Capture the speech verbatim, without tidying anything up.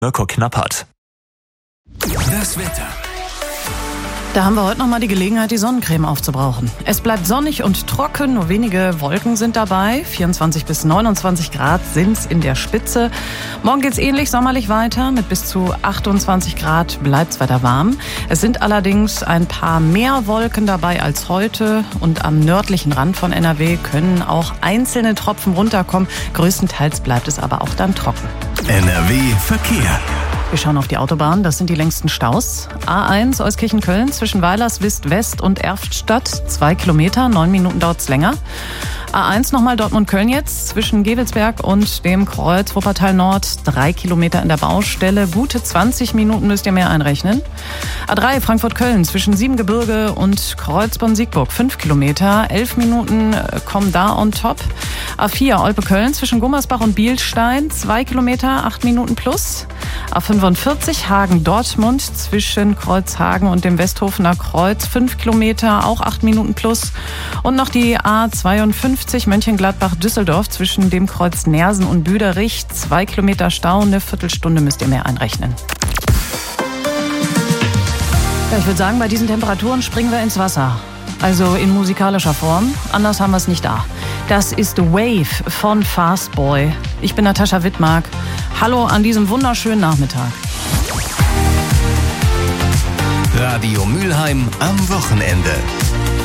Mirko Knappert. Das Wetter. Da haben wir heute noch mal die Gelegenheit, die Sonnencreme aufzubrauchen. Es bleibt sonnig und trocken, nur wenige Wolken sind dabei. vierundzwanzig bis neunundzwanzig Grad sind's in der Spitze. Morgen geht's ähnlich sommerlich weiter. Mit bis zu achtundzwanzig Grad bleibt's weiter warm. Es sind allerdings ein paar mehr Wolken dabei als heute. Und am nördlichen Rand von N R W können auch einzelne Tropfen runterkommen. Größtenteils bleibt es aber auch dann trocken. N R W Verkehr. Wir schauen auf die Autobahn, das sind die längsten Staus. A eins Euskirchen-Köln zwischen Weilerswist West und Erftstadt, zwei Kilometer, neun Minuten dauert's länger. A eins nochmal Dortmund-Köln jetzt zwischen Gevelsberg und dem Kreuz Wuppertal Nord, drei Kilometer in der Baustelle, gute zwanzig Minuten müsst ihr mehr einrechnen. A drei Frankfurt-Köln zwischen Siebengebirge und Kreuzborn-Siegburg, fünf Kilometer, elf Minuten kommen da on top. A vier Olpe-Köln zwischen Gummersbach und Bielstein, zwei Kilometer, acht Minuten plus. A fünfundvierzig Hagen-Dortmund zwischen Kreuzhagen und dem Westhofener Kreuz, fünf Kilometer, auch acht Minuten plus. Und noch die A zweiundfünfzig Mönchengladbach-Düsseldorf zwischen dem Kreuz Nersen und Büderich, zwei Kilometer Stau, eine Viertelstunde müsst ihr mehr einrechnen. Ja, ich würde sagen, bei diesen Temperaturen springen wir ins Wasser. Also in musikalischer Form, anders haben wir es nicht da. Das ist Wave von Fastboy. Ich bin Natascha Wittmark. Hallo an diesem wunderschönen Nachmittag. Radio Mülheim am Wochenende.